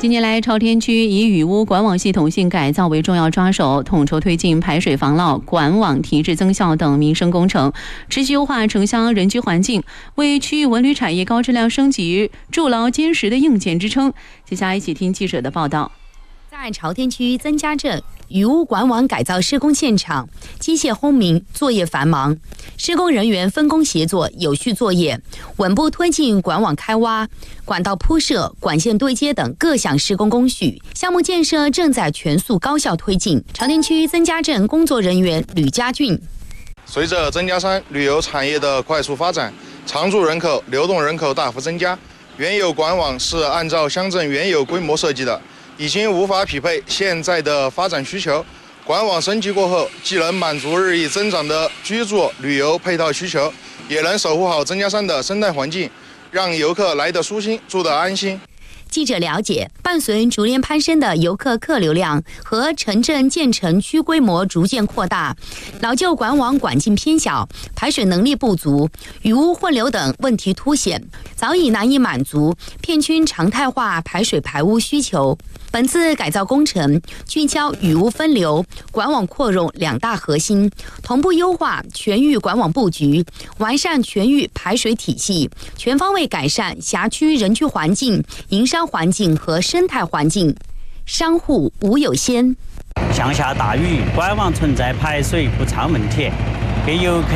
近年来，朝天区以雨污管网系统性改造为重要抓手，统筹推进排水防涝、管网提质增效等民生工程，持续优化城乡人居环境，为区域文旅产业高质量升级筑牢坚实的硬件支撑。接下来一起听记者的报道。 在朝天区曾家镇雨污管网改造施工现场，机械轰鸣，作业繁忙，施工人员分工协作，有序作业，稳步推进管网开挖、管道铺设、管线对接等各项施工工序。项目建设正在全速高效推进。朝天区曾家镇工作人员吕家俊： 随着曾家山旅游产业的快速发展，常住人口、流动人口大幅增加，原有管网是按照乡镇原有规模设计的，已经无法匹配现在的发展需求。管网升级过后，既能满足日益增长的居住、旅游配套需求，也能守护好曾家山的生态环境，让游客来得舒心，住得安心。 记者了解，伴随逐年攀升的游客客流量和城镇建成区规模逐渐扩大，老旧管网管径偏小、排水能力不足、雨污混流等问题凸显，早已难以满足片区常态化排水排污需求。本次改造工程聚焦雨污分流、管网扩容两大核心，同步优化全域管网布局，完善全域排水体系，全方位改善辖区人居环境、营商环境和生态环境。商户吴有先： 乡下大雨，管网存在排水不畅问题，给游客